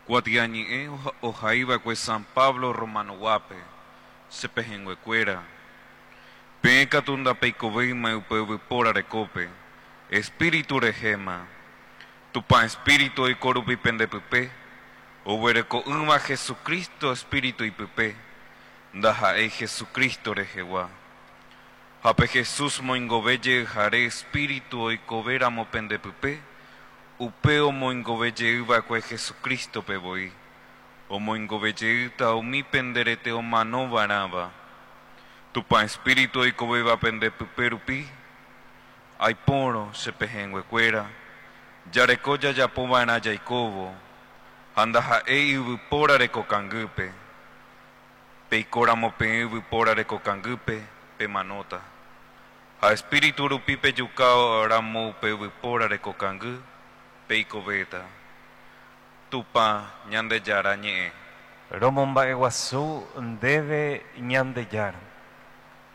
Guatiañe ojaiba kue San Pablo Romano Guape, sepejenguecuera. Peca tunda peicoveima upeuve pora recope, espíritu regema. Tupa espíritu y corupi pendepupe, obereco uma Jesucristo espíritu y pupe, daja Jesucristo rejewa. Hape Jesús moingobelle jare espíritu y covera mo pendepupe, upeo moingobelle uva kue Jesucristo peboi, o moingobelle uta o mi penderete o mano varaba. Tupa espíritu y coveva pendepuperupi, ay poro se pejenguecuera, yarecoya yapobana yaikobo, andaja eivu pora recocangupe, peicoramo peivu pora recocangupe, pe manota. A espíritu rupipe yucao ramo peivu pora recocangu, peicoveta. Tupa ñande yara ñe. Romomba Eguazú debe ñandeyar.